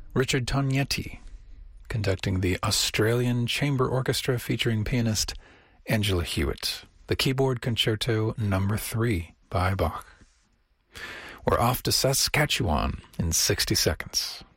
Richard Tognetti, conducting the Australian Chamber Orchestra featuring pianist Angela Hewitt. The Keyboard Concerto No. 3 by Bach. We're off to Saskatchewan in 60 seconds.